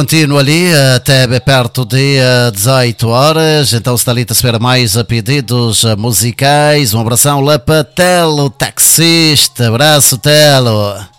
Continuo ali até bem perto de 18 horas, então se está ali a espera mais a pedidos musicais. Um abração lá para Telo, taxista, abraço Telo.